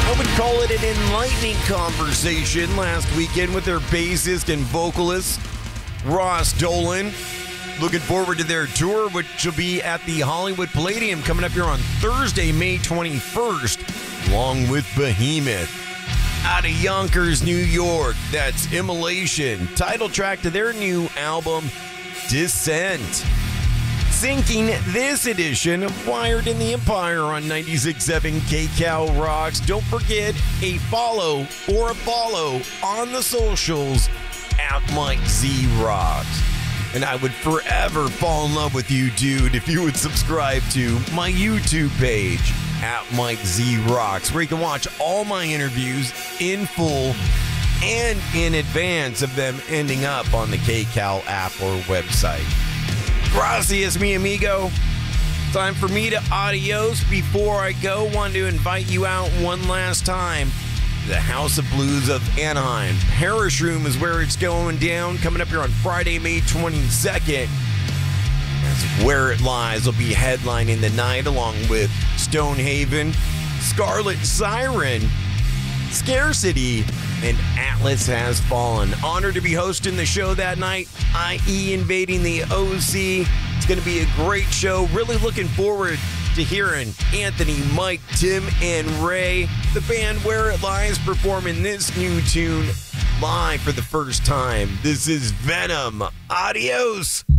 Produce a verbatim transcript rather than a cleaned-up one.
I would call it an enlightening conversation last weekend with their bassist and vocalist, Ross Dolan. Looking forward to their tour, which will be at the Hollywood Palladium coming up here on Thursday, May twenty-first, along with Behemoth. Out of Yonkers, New York, that's Immolation, title track to their new album, Descent. Sinking this edition of Wired in the Empire on ninety-six point seven K C A L Rocks. Don't forget a follow or a follow on the socials at Mike Z Rocks. And I would forever fall in love with you, dude, if you would subscribe to my YouTube page at Mike Z Rocks, where you can watch all my interviews in full and in advance of them ending up on the K C A L app or website. Gracias, mi amigo. Time for me to adios. Before I go, wanted to invite you out one last time. The House of Blues of Anaheim. Parish Room is where it's going down. Coming up here on Friday, May twenty-second. That's Where It Lies will be headlining the night, along with Stonehaven, Scarlet Siren, Scarcity, and Atlas Has Fallen. Honored to be hosting the show that night, that is invading the O C. It's going to be a great show. Really looking forward to hearing Anthony, Mike, Tim, and Ray, the band Where It Lies, performing this new tune live for the first time. This is Venom. Adios.